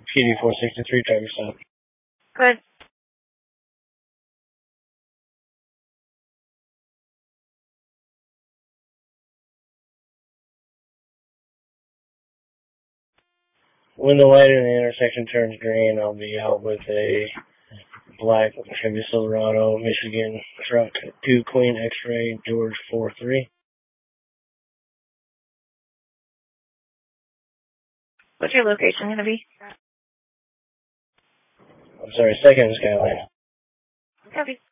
PD 463, traffic stop. Good. When the light in the intersection turns green, I'll be out with a black Chevy Silverado, Michigan truck, 2 Queen X-Ray, George 43. What's your location going to be? I'm sorry, 2nd Skyline. Copy.